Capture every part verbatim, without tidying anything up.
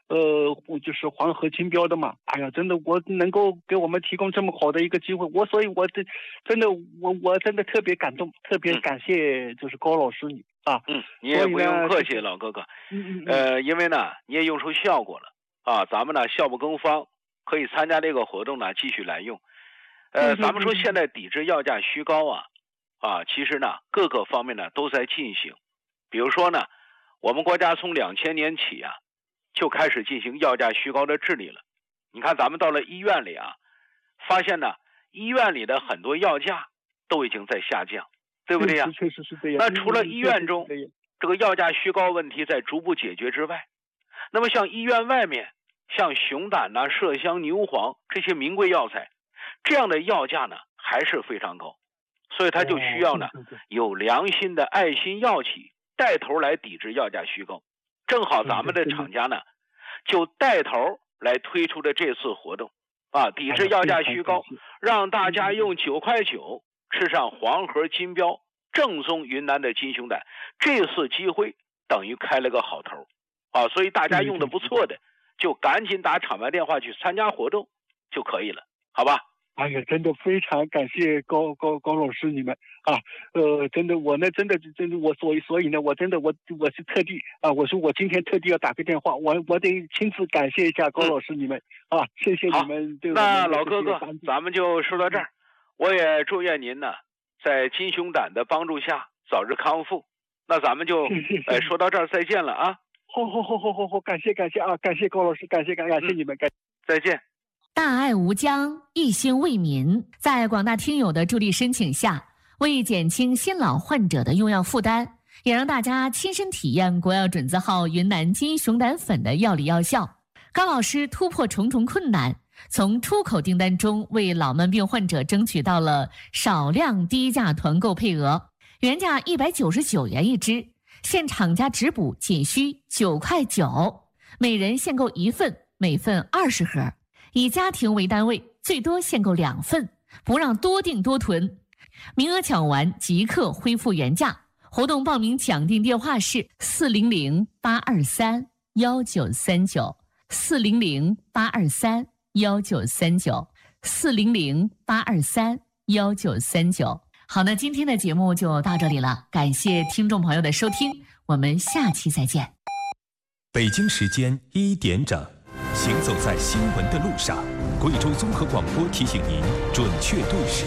呃，就是黄河金标的嘛。哎呀，真的，我能够给我们提供这么好的一个机会，我所以，我这真的，我我真的特别感动，特别感谢就是高老师你啊。 嗯，你也不用客气，老哥哥。 嗯嗯。 呃，因为呢，你也用出效果了啊，咱们呢效不更方，可以参加这个活动呢，继续来用。呃，咱们说现在抵制药价虚高啊，啊，其实呢各个方面呢都在进行。比如说呢，我们国家从两千年起啊，就开始进行药价虚高的治理了。你看咱们到了医院里啊，发现呢医院里的很多药价都已经在下降，对不对呀？ 确实是这样。 那除了医院中这个药价虚高问题在逐步解决之外，那么像医院外面，像熊胆呐、麝香、牛黄这些名贵药材，这样的药价呢还是非常高，所以它就需要呢、哦、有良心的爱心药企带头来抵制药价虚高。正好咱们的厂家呢就带头来推出的这次活动啊，抵制药价虚高，让大家用九块九吃上黄河金标正宗云南的金熊胆。这次机会等于开了个好头啊，所以大家用的不错的就赶紧打厂牌电话去参加活动就可以了，好吧？ 哎呀，真的非常感谢高高高老师你们啊，呃，真的我呢，真的真的我所以所以呢，我真的我我是特地啊，我说我今天特地要打个电话，我我得亲自感谢一下高老师你们、嗯、啊，谢谢你们对我们。 那老哥哥，咱们就说到这儿，我也祝愿您呢，在金熊胆的帮助下早日康复。那咱们就呃说到这儿，再见了啊！ 好好好好好好，感谢感谢啊，感谢高老师，感谢感感谢你们，感、嗯、 再见。 大爱无疆，一心为民，在广大听友的助力申请下，为减轻新老患者的用药负担，也让大家亲身体验国药准字号云南金熊胆粉的药理药效。高老师突破重重困难，从出口订单中为老慢病患者争取到了少量低价团购配额，原价一百九十九元一支，现厂家直补仅需九块九，每人限购一份，每份二十盒。以家庭为单位，最多限购两份，不让多订多囤。名额抢完即刻恢复原价。活动报名抢订电话是四零零八二三幺九三九，四零零八二三幺九三九，四零零八二三幺九三九。好，那今天的节目就到这里了，感谢听众朋友的收听，我们下期再见。 北京时间一点整。行走在新闻的路上，贵州综合广播提醒您准确对时。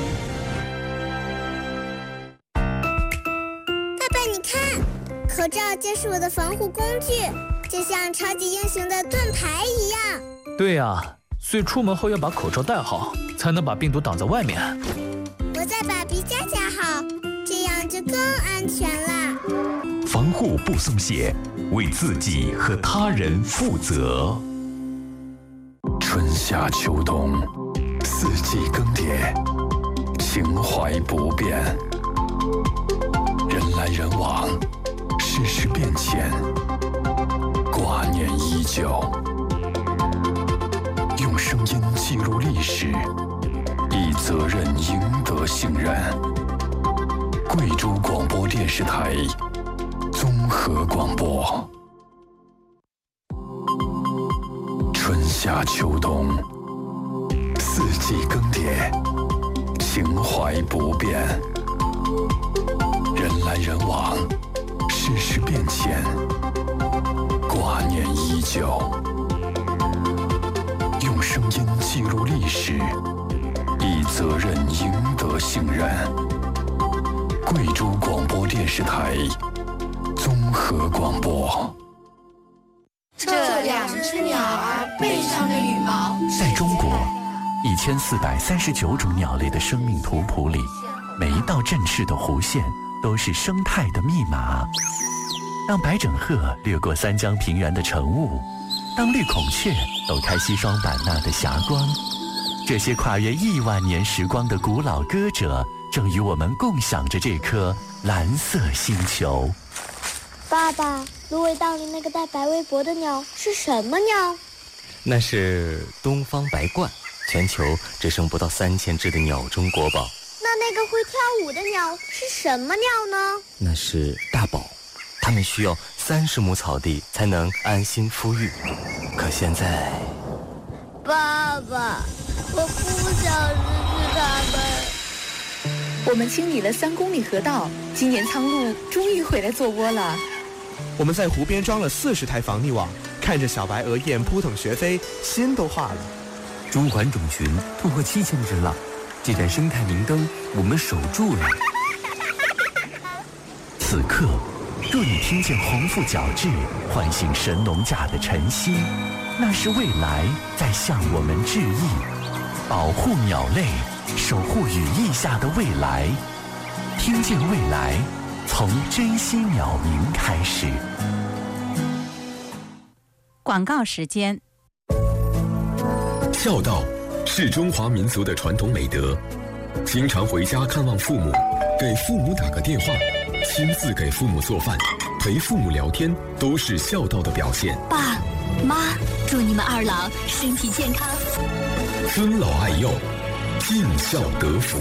爸爸，你看，口罩就是我的防护工具，就像超级英雄的盾牌一样。 对啊，所以出门后要把口罩戴好，才能把病毒挡在外面。 我再把鼻夹夹好，这样就更安全了。 防护不松懈，为自己和他人负责。 春夏秋冬，四季更迭，情怀不变。人来人往，世事变迁，挂念依旧。用声音记录历史，以责任赢得信任。贵州广播电视台综合广播。春夏秋冬，四季更迭，情怀不变。人来人往，世事变迁，挂念依旧。用声音记录历史，以责任赢得信任。贵州广播电视台综合广播。 这两只鸟儿背上的羽毛， 在中国一千四百三十九种鸟类的生命图谱里，每一道振翅的弧线都是生态的密码。当白枕鹤掠过三江平原的晨雾，当绿孔雀抖开西双版纳的霞光，这些跨越亿万年时光的古老歌者，正与我们共享着这颗蓝色星球。 爸爸，芦苇荡里那个带白围脖的鸟是什么鸟？ 那是东方白鹳，全球只剩不到三千只的鸟中国宝。 那那个会跳舞的鸟是什么鸟呢？ 那是大宝，它们需要三十亩草地才能安心孵育。可现在， 爸爸，我不想失去他们。 我们清理了三公里河道，今年苍鹭终于回来做窝了。 我们在湖边装了四十台防溺网，看着小白鹅雁扑腾学飞，心都化了。 中环种群突破七千只了，这盏生态明灯我们守住了。 此刻，若你听见鸿鹄角徵唤醒神农架的晨曦，那是未来在向我们致意。保护鸟类，守护羽翼下的未来。听见未来，从珍惜鸟鸣开始。 广告时间。 孝道是中华民族的传统美德，经常回家看望父母，给父母打个电话，亲自给父母做饭，陪父母聊天，都是孝道的表现。 爸妈，祝你们二老身体健康， 尊老爱幼，尽孝得福。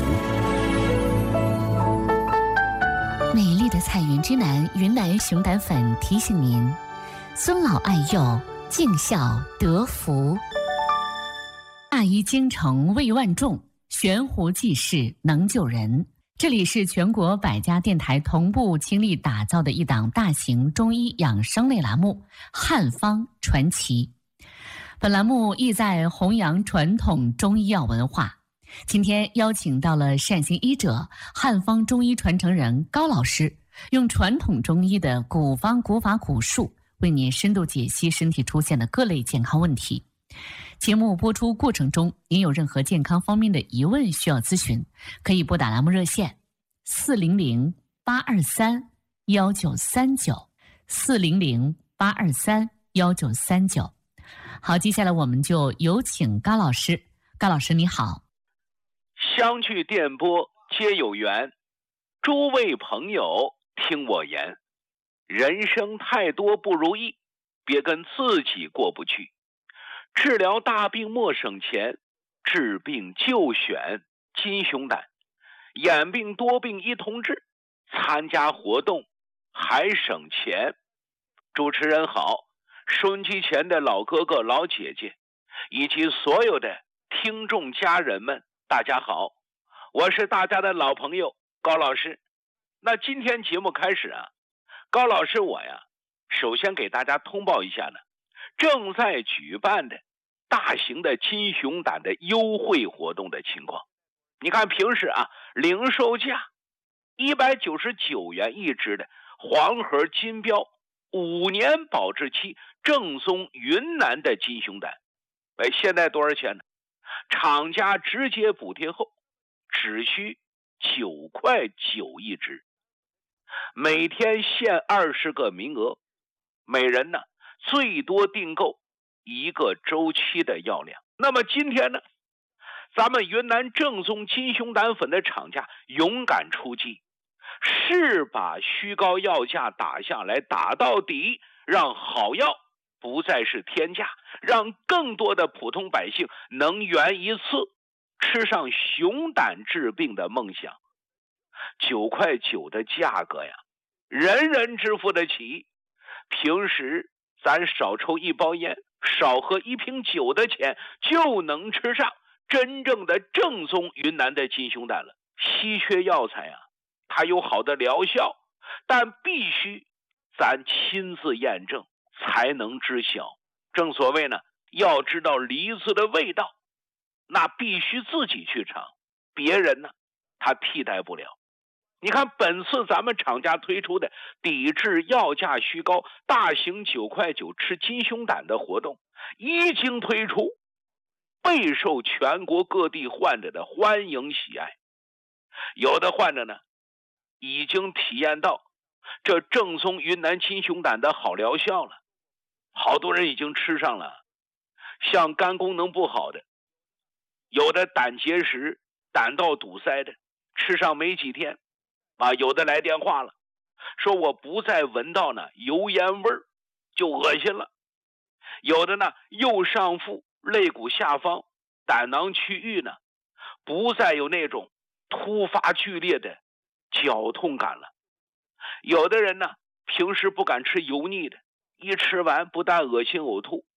美丽的彩云之南云南熊胆粉提醒您：尊老爱幼，尽孝得福。大医精诚为万众，悬壶济世能救人。这里是全国百家电台同步倾力打造的一档大型中医养生类栏目《汉方传奇》。本栏目意在弘扬传统中医药文化。今天邀请到了善行医者、汉方中医传承人高老师，用传统中医的古方古法古术，为您深度解析身体出现的各类健康问题。节目播出过程中，您有任何健康方面的疑问需要咨询，可以拨打栏目热线四零零八二三幺九三九四零零八二三幺九三九。好，接下来我们就有请高老师。高老师你好。 相聚电波皆有缘，诸位朋友听我言，人生太多不如意，别跟自己过不去。治疗大病莫省钱，治病就选金熊胆，眼病多病一同治，参加活动还省钱。主持人好，收音机前的老哥哥老姐姐以及所有的听众家人们，大家好，我是大家的老朋友高老师。那今天节目开始啊，高老师我呀，首先给大家通报一下呢，正在举办的大型的金熊胆的优惠活动的情况。你看平时啊，零售价一百九十九元一支的黄盒金标五年保质期正宗云南的金熊胆，哎，现在多少钱呢？厂家直接补贴后只需九块九一支，每天限二十个名额，每人呢最多订购一个周期的药量。那么今天呢，咱们云南正宗金熊胆粉的厂家勇敢出击，是把虚高药价打下来，打到底，让好药不再是天价，让更多的普通百姓能圆一次吃上熊胆治病的梦想。九块九的价格呀，人人支付得起。平时咱少抽一包烟，少喝一瓶酒的钱，就能吃上真正的正宗云南的金熊胆了。稀缺药材啊，它有好的疗效，但必须咱亲自验证才能知晓。正所谓呢，要知道梨子的味道，那必须自己去尝，别人呢他替代不了。你看本次咱们厂家推出的抵制药价虚高大型九块九吃金熊胆的活动一经推出，备受全国各地患者的欢迎喜爱。有的患者呢已经体验到这正宗云南金熊胆的好疗效了，好多人已经吃上了。像肝功能不好的，有的胆结石、胆道堵塞的，吃上没几天啊，有的来电话了，说我不再闻到呢油烟味儿就恶心了。有的呢右上腹肋骨下方胆囊区域呢不再有那种突发剧烈的绞痛感了。有的人呢平时不敢吃油腻的，一吃完不但恶心呕吐，